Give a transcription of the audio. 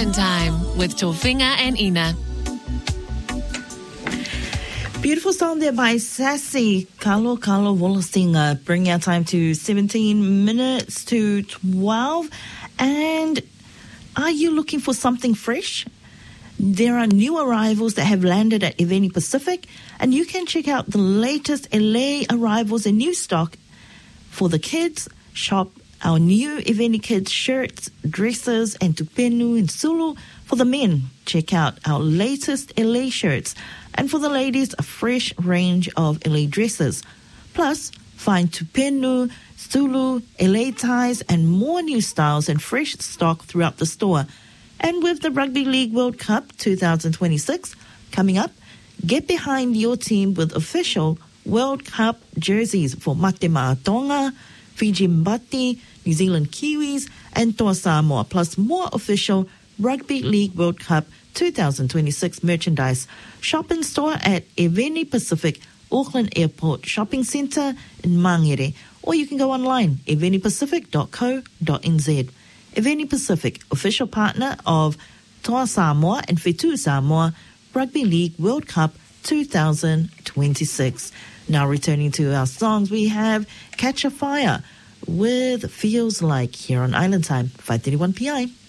Island Time with Tofinga and Ina. Beautiful song there by Sassy, Carlo Wollersinger, bringing our time to 17 minutes to 12. And are you looking for something fresh? There are new arrivals that have landed at Eveni Pacific, and you can check out the latest LA arrivals and new stock for the kids. Shop our new Eveni Kids shirts, dresses, and tupenu and sulu. For the men, check out our latest LA shirts. And for the ladies, a fresh range of LA dresses. Plus, find tupenu, sulu, LA ties, and more new styles and fresh stock throughout the store. And with the Rugby League World Cup 2026 coming up, get behind your team with official World Cup jerseys for Mate Tonga, Fiji Mbati, New Zealand Kiwis, and Toa Samoa, plus more official Rugby League World Cup 2026 merchandise. Shop in store at Eveni Pacific, Auckland Airport Shopping Centre in Mangere, or you can go online, evenipacific.co.nz. Eveni Pacific, official partner of Toa Samoa and Whetū Samoa Rugby League World Cup 2026. Now returning to our songs, we have Catch a Fire with Feels Like here on Island Time, 5:31 p.m.